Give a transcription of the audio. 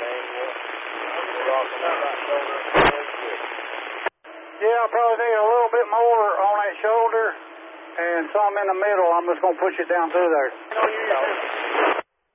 Yeah, I probably need a little bit more on that shoulder and some in the middle. I'm just going to push it down through there.